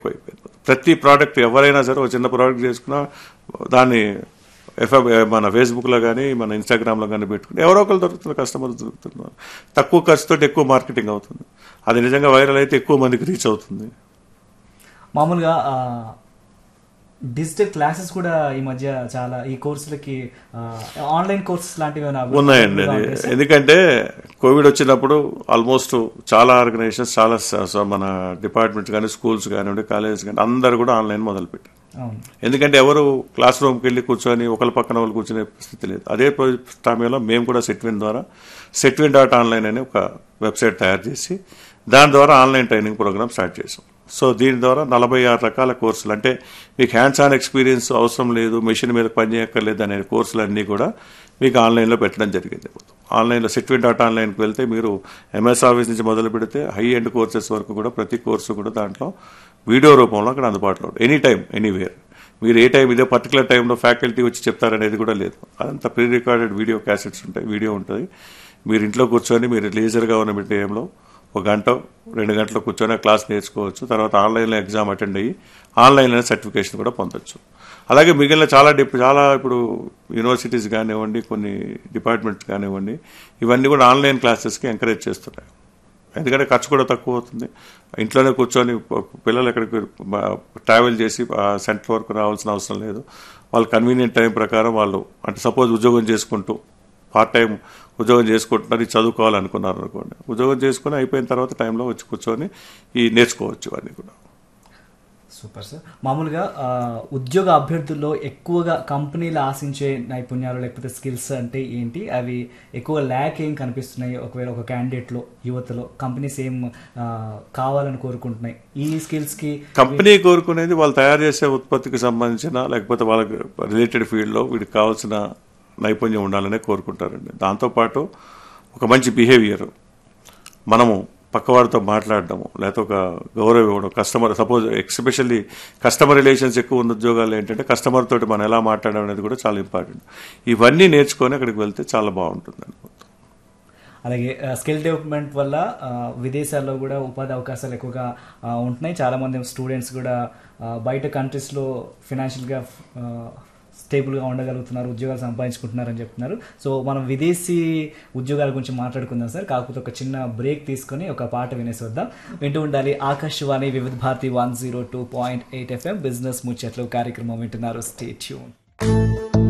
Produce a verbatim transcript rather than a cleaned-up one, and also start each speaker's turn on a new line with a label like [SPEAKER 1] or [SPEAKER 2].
[SPEAKER 1] అయిపోయింది. ప్రతి ప్రోడక్ట్ ఎవరైనా సరే ఒక చిన్న ప్రోడక్ట్ చేసుకున్నా దాన్ని ఎఫ్ మన ఫేస్బుక్లో కానీ మన ఇన్స్టాగ్రామ్లో కానీ పెట్టుకుని ఎవరో ఒకరు దొరుకుతున్నారు, కస్టమర్స్ దొరుకుతున్నారు. తక్కువ ఖర్చుతో ఎక్కువ మార్కెటింగ్ అవుతుంది. అది నిజంగా వైరల్ అయితే ఎక్కువ మందికి రీచ్ అవుతుంది.
[SPEAKER 2] మామూలుగా డిజిటల్ క్లాసెస్ కూడా ఈ మధ్య చాలా ఈ కోర్సులకి ఆన్లైన్ కోర్సెస్ లాంటివి
[SPEAKER 1] ఉన్నాయండి. అది ఎందుకంటే కోవిడ్ వచ్చినప్పుడు ఆల్మోస్ట్ చాలా ఆర్గనైజేషన్స్, చాలా మన డిపార్ట్మెంట్స్ కానీ స్కూల్స్ కానివ్వండి, కాలేజెస్ కానీ అందరూ కూడా ఆన్లైన్ మొదలుపెట్టారు. ఎందుకంటే ఎవరు క్లాస్ రూమ్కి వెళ్ళి కూర్చొని ఒకరి పక్కన వాళ్ళు కూర్చునే పరిస్థితి లేదు. అదే సమయంలో మేము కూడా సెట్విన్ ద్వారా సెట్విన్ డాట్ ఆన్లైన్ అనే ఒక వెబ్సైట్ తయారు చేసి దాని ద్వారా ఆన్లైన్ ట్రైనింగ్ ప్రోగ్రామ్ స్టార్ట్ చేసాం. సో దీని ద్వారా నలభై ఆరు రకాల కోర్సులు, అంటే మీకు హ్యాండ్స్ ఆన్ ఎక్స్పీరియన్స్ అవసరం లేదు, మెషిన్ మీద పని చేయక్కర్లేదు అనే కోర్సులన్నీ కూడా మీకు ఆన్లైన్లో పెట్టడం జరిగింది. ఆన్లైన్లో సెట్విన్ డాట్ ఆన్లైన్కి వెళ్తే మీరు ఎంఎస్ ఆఫీస్ నుంచి మొదలు పెడితే హై ఎండ్ కోర్సెస్ వరకు కూడా ప్రతి కోర్సు కూడా దాంట్లో వీడియో రూపంలో అక్కడ అందుబాటులో ఉంటుంది. ఎనీ టైం ఎనీవేర్ మీరు ఏ టైం ఇదే పర్టికులర్ టైంలో ఫ్యాకల్టీ వచ్చి చెప్తారనేది కూడా లేదు. అదంతా ప్రీ రికార్డెడ్ వీడియో క్యాసెట్స్ ఉంటాయి, వీడియో ఉంటుంది. మీరు ఇంట్లో కూర్చొని మీరు లేజర్గా ఉన్న మీ టైంలో ఒక గంట రెండు గంటలు కూర్చొని క్లాస్ నేర్చుకోవచ్చు. తర్వాత ఆన్లైన్లో ఎగ్జామ్ అటెండ్ అయ్యి ఆన్లైన్లో సర్టిఫికేషన్ కూడా పొందొచ్చు. అలాగే మిగిలిన చాలా డిప్ చాలా ఇప్పుడు యూనివర్సిటీస్ కానివ్వండి, కొన్ని డిపార్ట్మెంట్స్ కానివ్వండి, ఇవన్నీ కూడా ఆన్లైన్ క్లాసెస్కి ఎంకరేజ్ చేస్తున్నాయి. ఎందుకంటే ఖర్చు కూడా తక్కువ అవుతుంది. ఇంట్లోనే కూర్చొని పిల్లలు ఎక్కడికి ట్రావెల్ చేసి సెంటర్ వరకు రావాల్సిన అవసరం లేదు. వాళ్ళు కన్వీనియంట్ టైం ప్రకారం వాళ్ళు, అంటే సపోజ్ ఉద్యోగం చేసుకుంటూ పార్ట్ టైం ఉద్యోగం చేసుకుంటున్నారు, చదువుకోవాలనుకున్నారు అనుకోండి, ఉద్యోగం చేసుకుని అయిపోయిన తర్వాత టైంలో వచ్చి కూర్చొని ఈ నేర్చుకోవచ్చు ఇవన్నీ కూడా.
[SPEAKER 2] Super sir. మామూలుగా ఉద్యోగ అభ్యర్థుల్లో ఎక్కువగా కంపెనీలు ఆశించే నైపుణ్యాలు లేకపోతే స్కిల్స్ అంటే ఏంటి? అవి ఎక్కువ ల్యాక్ ఏం కనిపిస్తున్నాయి? ఒకవేళ ఒక క్యాండిడేట్లో, యువతలో కంపెనీస్ ఏం కావాలని కోరుకుంటున్నాయి ఈ స్కిల్స్కి?
[SPEAKER 1] కంపెనీ కోరుకునేది వాళ్ళు తయారు చేసే ఉత్పత్తికి సంబంధించిన లేకపోతే వాళ్ళకి రిలేటెడ్ ఫీల్డ్లో వీటికి కావాల్సిన నైపుణ్యం ఉండాలనే కోరుకుంటారండి. దాంతోపాటు ఒక మంచి బిహేవియర్, మనము పక్కవాడితో మాట్లాడడము, లేకపోతే ఒక గౌరవం ఇవ్వడం, customer suppose especially customer relations ఎక్కువ ఉన్న ఉద్యోగాలు ఏంటంటే కస్టమర్ తోటి మనం ఎలా మాట్లాడడం అనేది కూడా చాలా ఇంపార్టెంట్. ఇవన్నీ నేర్చుకొని అక్కడికి వెళ్తే చాలా బాగుంటుంది అనుకుంటున్నాను.
[SPEAKER 2] అలాగే స్కిల్ డెవలప్మెంట్ వల్ల విదేశాల్లో కూడా ఉపాధి అవకాశాలు ఎక్కువగా ఉంటున్నాయి. చాలామంది స్టూడెంట్స్ కూడా బయట కంట్రీస్లో ఫినాన్షియల్గా స్టేబుల్గా ఉండగలుగుతున్నారు, ఉద్యోగాలు సంపాదించుకుంటున్నారని చెప్తున్నారు. సో మనం విదేశీ ఉద్యోగాల గురించి మాట్లాడుకుందాం సార్. కాకపోతే ఒక చిన్న బ్రేక్ తీసుకుని ఒక పాట వినేసి వద్దాం. వింటూ ఉండాలి ఆకాశవాణి వివిధ Bharati one zero two point eight FM business ముచ్చట్లు కార్యక్రమం వింటున్నారు. Stay tune.